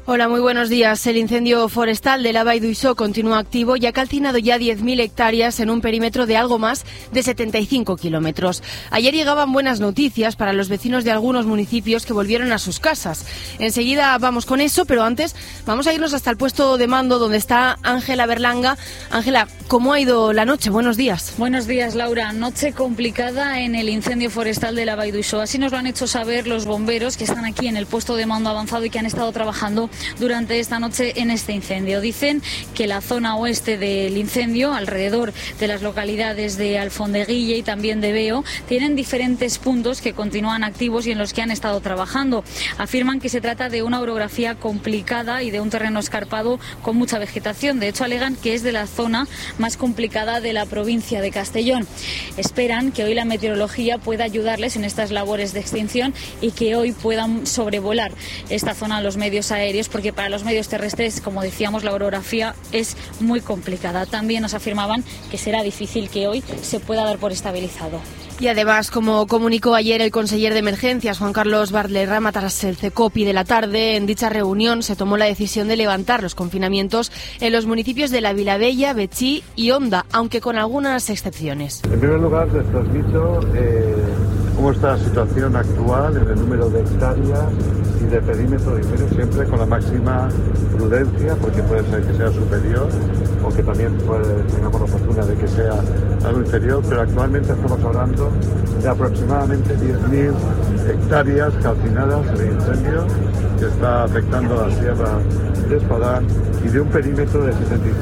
Hola, muy buenos días. El incendio forestal de la Vall d'Uixó continúa activo y ha calcinado ya 10.000 hectáreas en un perímetro de algo más de 75 kilómetros. Ayer llegaban buenas noticias para los vecinos de algunos municipios que volvieron a sus casas. Enseguida vamos con eso, pero antes vamos a irnos hasta el puesto de mando donde está Ángela Berlanga. Ángela, ¿cómo ha ido la noche? Buenos días. Buenos días, Laura. Noche complicada en el incendio forestal de la Vall d'Uixó. Así nos lo han hecho saber los bomberos que están aquí en el puesto de mando avanzado y que han estado trabajando durante esta noche en este incendio. Dicen que la zona oeste del incendio, alrededor de las localidades de Alfondeguilla y también de Veo, tienen diferentes puntos que continúan activos y en los que han estado trabajando. Afirman que se trata de una orografía complicada y de un terreno escarpado con mucha vegetación. De hecho, alegan que es de la zona más complicada de la provincia de Castellón. Esperan que hoy la meteorología pueda ayudarles en estas labores de extinción y que hoy puedan sobrevolar esta zona los medios aéreos, porque para los medios terrestres, como decíamos, la orografía es muy complicada. También nos afirmaban que será difícil que hoy se pueda dar por estabilizado. Y además, como comunicó ayer el conseller de Emergencias, Juan Carlos Valderrama, tras el CECOPI de la tarde, en dicha reunión se tomó la decisión de levantar los confinamientos en los municipios de La Vilavella, Betxí y Onda, aunque con algunas excepciones. En primer lugar, les transmito cómo está la situación actual en el número de hectáreas y de perímetro de incendio, siempre con la máxima prudencia, porque puede ser que sea superior o que también tengamos la fortuna de que sea algo inferior, pero actualmente estamos hablando de aproximadamente 10.000 hectáreas calcinadas en el incendio que está afectando a la Sierra de Espadán y de un perímetro de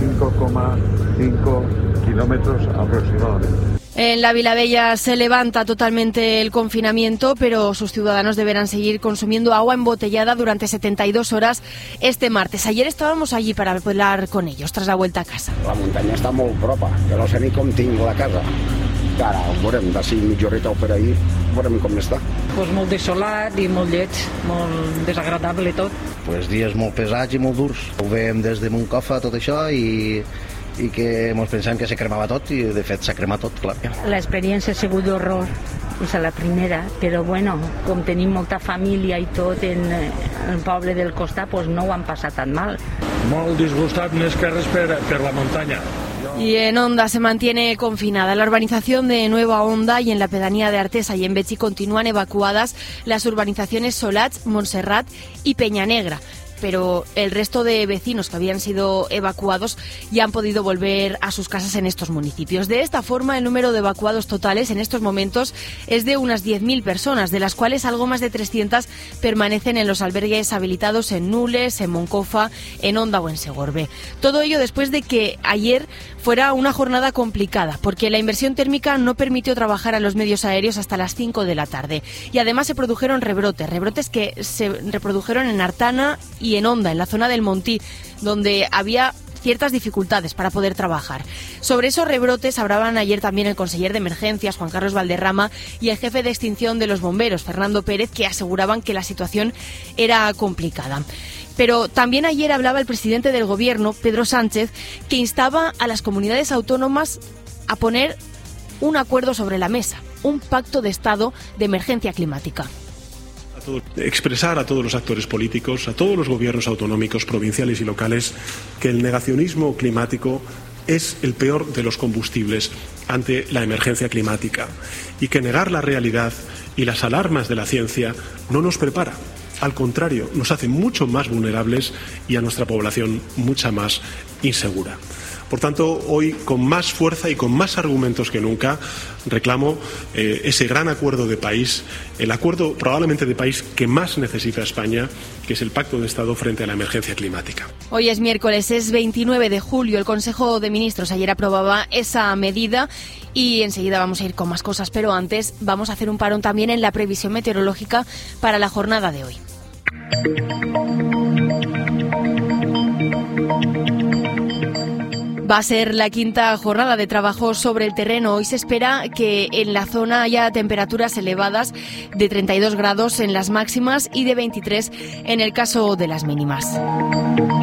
75,5 kilómetros aproximadamente. En La Vilavella se levanta totalmente el confinamiento, pero sus ciudadanos deberán seguir consumiendo agua embotellada durante 72 horas este martes. Ayer estábamos allí para hablar con ellos tras la vuelta a casa. La muntanya està molt propa, jo no sé ni com tinc la casa. Ara ho veurem, d'ací mitja horeta o per ahir, veurem com està. Pues molt desolat i molt lleig, molt desagradable tot. Pues dies molt pesats i molt durs. Ho veiem des de Moncofa tot això i que ens pensàvem que se cremava tot i de fet s'ha cremat tot, clar. L'experiència ha sigut d'horror, és la primera, però bueno, com tenim molta família i tot en el poble del costat, pues no ho han passat tan mal. Molt disgustat més que res per la muntanya. Y en Onda se mantiene confinada. La urbanización de Nueva Onda y en la pedanía de Artesa y en Betxí continúan evacuadas las urbanizaciones Solats, Montserrat y Peñanegra. Pero el resto de vecinos que habían sido evacuados ya han podido volver a sus casas en estos municipios. De esta forma, el número de evacuados totales en estos momentos es de unas 10.000 personas, de las cuales algo más de 300 permanecen en los albergues habilitados en Nules, en Moncofa, en Onda o en Segorbe. Todo ello después de que ayer fuera una jornada complicada, porque la inversión térmica no permitió trabajar a los medios aéreos hasta las 5 de la tarde. Y además se produjeron rebrotes que se reprodujeron en Artana y en Onda, en la zona del Montí, donde había ciertas dificultades para poder trabajar. Sobre esos rebrotes hablaban ayer también el conseller de Emergencias, Juan Carlos Valderrama, y el jefe de extinción de los bomberos, Fernando Pérez, que aseguraban que la situación era complicada. Pero también ayer hablaba el presidente del Gobierno, Pedro Sánchez, que instaba a las comunidades autónomas a poner un acuerdo sobre la mesa, un pacto de Estado de emergencia climática. Expresar a todos los actores políticos, a todos los gobiernos autonómicos, provinciales y locales, que el negacionismo climático es el peor de los combustibles ante la emergencia climática y que negar la realidad y las alarmas de la ciencia no nos prepara. Al contrario, nos hace mucho más vulnerables y a nuestra población mucha más insegura. Por tanto, hoy, con más fuerza y con más argumentos que nunca, reclamo ese gran acuerdo de país, el acuerdo probablemente de país que más necesita España, que es el Pacto de Estado frente a la emergencia climática. Hoy es miércoles, es 29 de julio. El Consejo de Ministros ayer aprobaba esa medida y enseguida vamos a ir con más cosas, pero antes vamos a hacer un parón también en la previsión meteorológica para la jornada de hoy. Va a ser la quinta jornada de trabajo sobre el terreno. Hoy se espera que en la zona haya temperaturas elevadas de 32 grados en las máximas y de 23 en el caso de las mínimas.